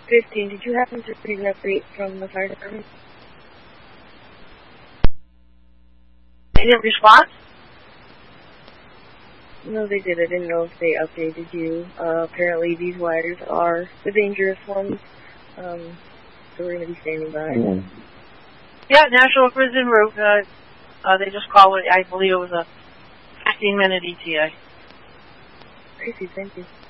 15, did you happen to receive an update from the fire department? They didn't respond? No, they did. I didn't know if they updated you. Apparently these wires are the dangerous ones, so we're going to be standing by. Yeah, National Prison Route. They just called it, I believe it was a 15-minute ETA. Crazy, thank you.